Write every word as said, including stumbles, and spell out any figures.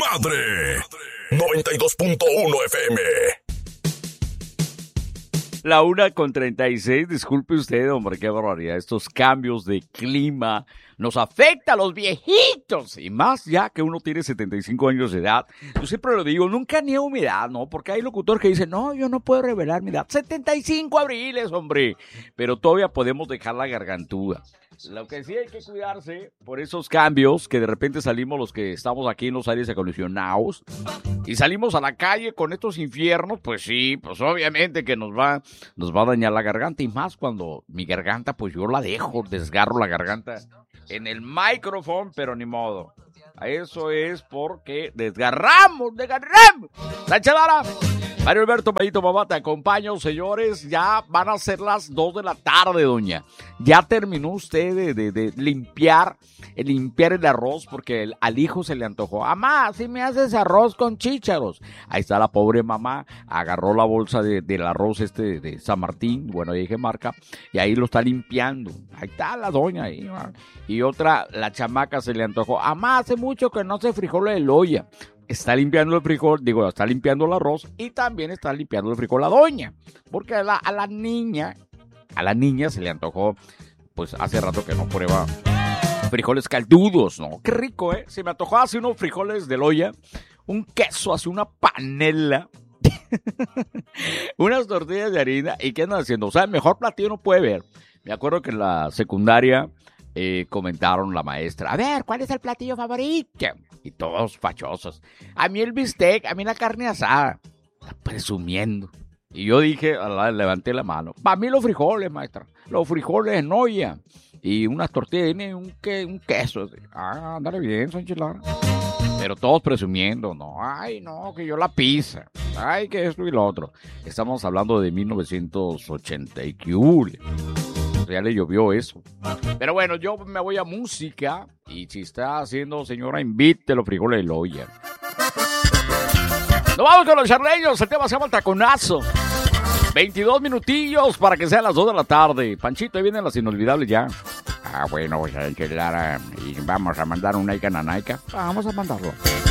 madre. noventa y dos punto uno F M. La una con treinta y seis, disculpe usted, hombre, qué barbaridad. Estos cambios de clima nos afecta a los viejitos. Y más ya que uno tiene setenta y cinco años de edad. Yo siempre lo digo, nunca niega humedad, ¿no? Porque hay locutor que dice, no, yo no puedo revelar mi edad. setenta y cinco abriles, hombre. Pero todavía podemos dejar la gargantuda. Lo que sí hay que cuidarse por esos cambios, que de repente salimos los que estamos aquí en los aires acondicionados y salimos a la calle con estos infiernos, pues sí, pues obviamente que nos va, nos va a dañar la garganta, y más cuando mi garganta, pues yo la dejo, desgarro la garganta en el micrófono, pero ni modo. Eso es porque desgarramos, desgarramos. La chelada. Mario Alberto Mayito Mamá, te acompaño, señores. Ya van a ser las dos de la tarde, doña. Ya terminó usted de, de, de limpiar, de limpiar el arroz, porque el, al hijo se le antojó. Mamá, si me haces arroz con chícharos. Ahí está la pobre mamá, agarró la bolsa de, del arroz este de, de San Martín, bueno, dije marca, y ahí lo está limpiando. Ahí está la doña ahí. Y otra, la chamaca se le antojó. Mamá, hace mucho que no se frijoles de olla. Está limpiando el frijol, digo, está limpiando el arroz y también está limpiando el frijol la doña. Porque a la, a la niña, a la niña se le antojó, pues hace rato que no prueba frijoles caldudos, ¿no? Qué rico, ¿eh? Se me antojó hace unos frijoles de olla, un queso, hace una panela, unas tortillas de harina. ¿Y qué andan haciendo? O sea, el mejor platillo no puede ver. Me acuerdo que en la secundaria eh, comentaron la maestra, a ver, ¿cuál es el platillo favorito? Y todos fachosos. A mí el bistec, a mí la carne asada. Está presumiendo. Y yo dije, levanté la mano. Para mí los frijoles, maestra. Los frijoles en olla. Y unas tortillas y un, que, un queso. Ah, ándale bien, Sánchez Lara. Pero todos presumiendo, no. Ay, no, que yo la pizza. Ay, que esto y lo otro. Estamos hablando de mil novecientos ochenta y que ya le llovió eso. Pero bueno, yo me voy a música. Y si está haciendo, señora, invite los frijoles de la olla. Nos vamos con los charleños. El tema se llama el taconazo. veintidós minutillos para que sean las dos de la tarde. Panchito, ahí vienen las inolvidables ya. Ah, bueno, pues a Lara. Y vamos a mandar un Naika Nanaika. Vamos a mandarlo.